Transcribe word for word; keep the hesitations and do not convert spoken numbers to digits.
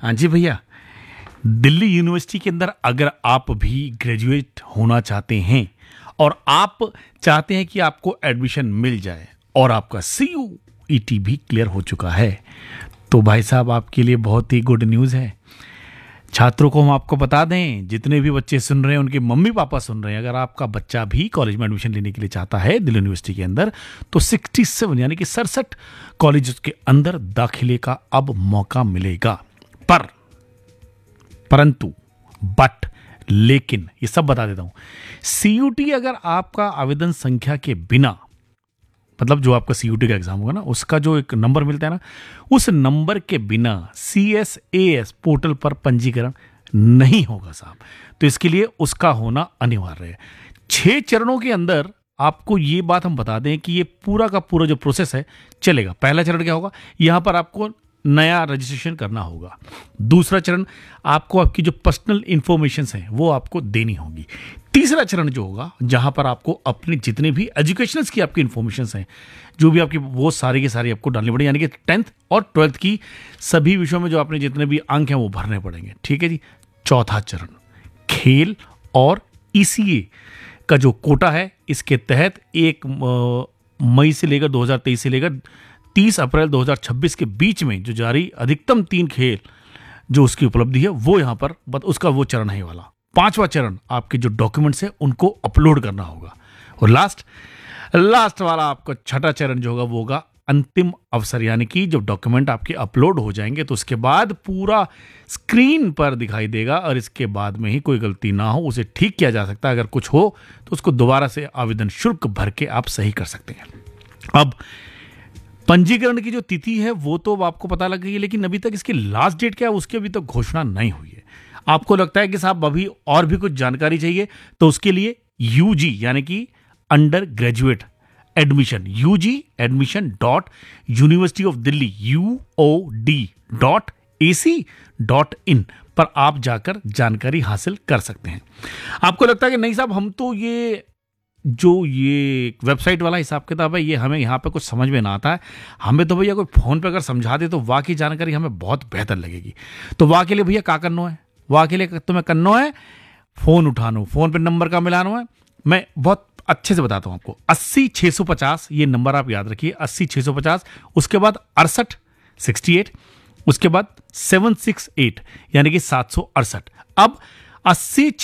हाँ जी भैया, दिल्ली यूनिवर्सिटी के अंदर अगर आप भी ग्रेजुएट होना चाहते हैं और आप चाहते हैं कि आपको एडमिशन मिल जाए और आपका सी यू ई टी भी क्लियर हो चुका है, तो भाई साहब आपके लिए बहुत ही गुड न्यूज़ है। छात्रों को हम आपको बता दें, जितने भी बच्चे सुन रहे हैं, उनके मम्मी पापा सुन रहे हैं, अगर आपका बच्चा भी कॉलेज में एडमिशन लेने के लिए चाहता है दिल्ली यूनिवर्सिटी के अंदर, तो सड़सठ यानी कि सड़सठ कॉलेज के अंदर दाखिले का अब मौका मिलेगा। पर परंतु बट लेकिन ये सब बता देता हूं, सी यू टी अगर आपका आवेदन संख्या के बिना, मतलब जो आपका सी यू टी का एग्जाम होगा ना, उसका जो एक नंबर मिलता है ना, उस नंबर के बिना C S A S portal पर पंजीकरण नहीं होगा साहब। तो इसके लिए उसका होना अनिवार्य है। छह चरणों के अंदर आपको ये बात हम बता दें कि ये पूरा का पूरा जो प्रोसेस है चलेगा। पहला चरण क्या होगा, यहां पर आपको नया रजिस्ट्रेशन करना होगा। दूसरा चरण, आपको आपकी जो पर्सनल इंफॉर्मेशन हैं वो आपको देनी होगी। तीसरा चरण जो होगा, जहां पर आपको अपने जितने भी एजुकेशनल की आपकी इंफॉर्मेशन हैं, जो भी आपकी, वो सारी के सारी आपको डालनी पड़ेगी, यानी कि टेंथ और ट्वेल्थ की सभी विषयों में जो आपने जितने भी अंक हैं वो भरने पड़ेंगे। ठीक है जी। चौथा चरण, खेल और ई सी ए का जो कोटा है, इसके तहत एक मई से लेकर दो हज़ार तेईस से लेकर तीस अप्रैल दो हज़ार छब्बीस के बीच में जो जारी अधिकतम तीन खेल जो उसकी उपलब्धि है, वो यहां पर उसका वो चरण है वाला। पांचवा चरण, आपके जो डॉक्यूमेंट्स हैं उनको अपलोड करना होगा। और लास्ट लास्ट वाला आपका छठा चरण जो होगा वो होगा अंतिम अवसर, यानी कि जब डॉक्यूमेंट आपके अपलोड हो जाएंगे तो उसके बाद पूरा स्क्रीन पर दिखाई देगा और इसके बाद में ही कोई गलती ना हो उसे ठीक किया जा सकता है। अगर कुछ हो तो उसको दोबारा से आवेदन शुल्क भर के आप सही कर सकते हैं। अब पंजीकरण की जो तिथि है वो तो आपको पता लग गई है, लेकिन अभी तक इसकी लास्ट डेट क्या है उसकी अभी तक घोषणा नहीं हुई है। आपको लगता है कि साहब अभी और भी कुछ जानकारी चाहिए, तो उसके लिए यू जी यानी कि under graduate admission, you ji admission dot university of Delhi you O D dot A C dot in पर आप जाकर जानकारी हासिल कर सकते हैं। आपको लगता है कि नहीं साहब, हम तो ये जो ये वेबसाइट वाला हिसाब किताब है ये हमें यहाँ पे कुछ समझ में ना आता है, हमें तो भैया कोई फ़ोन पे अगर समझा दे तो वाह की जानकारी हमें बहुत बेहतर लगेगी। तो वाह के लिए भैया क्या करना है, वाह के लिए तुम्हें करना है फ़ोन उठानो, फ़ोन पे नंबर का मिलाना है। मैं बहुत अच्छे से बताता हूँ आपको। अस्सी छः सौ पचास ये नंबर आप याद रखिए, अस्सी छः सौ पचास, उसके बाद अड़सठ सिक्सटी एट, उसके बाद सेवन सिक्स एट यानी कि सात सौ अड़सठ। अब अस्सी